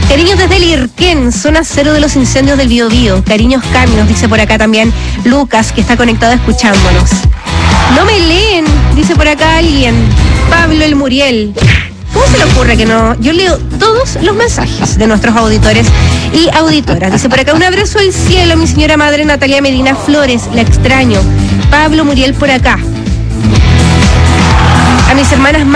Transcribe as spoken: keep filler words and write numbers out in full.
Cariños desde Lirquén, zona cero de los incendios del Biobío. Cariños Caminos, dice por acá también Lucas, que está conectado escuchándonos. No me leen, dice por acá alguien. Pablo el Muriel. ¿Cómo se le ocurre que no? Yo leo todos los mensajes de nuestros auditores y auditoras. Dice por acá, un abrazo al cielo, mi señora madre Natalia Medina Flores, la extraño. Pablo Muriel por acá. A mis hermanas